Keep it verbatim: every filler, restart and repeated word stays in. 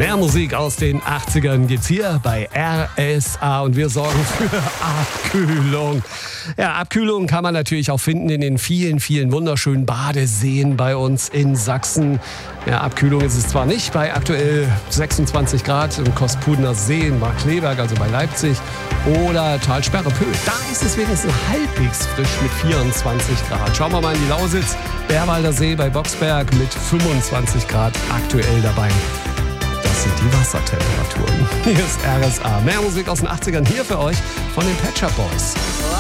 Mehr Musik aus den achtzigern gibt's hier bei R S A und wir sorgen für Abkühlung. Ja, Abkühlung kann man natürlich auch finden in den vielen, vielen wunderschönen Badeseen bei uns in Sachsen. Ja, Abkühlung ist es zwar nicht bei aktuell sechsundzwanzig Grad im Kospudener See in Markkleeberg, also bei Leipzig, oder Talsperre Pöhl. Da ist es wenigstens halbwegs frisch mit vierundzwanzig Grad. Schauen wir mal in die Lausitz. Bärwalder See bei Boxberg mit fünfundzwanzig Grad aktuell dabei. Das sind die Wassertemperaturen. Hier ist R S A. Mehr Musik aus den achtzigern hier für euch von den Pet Shop Boys.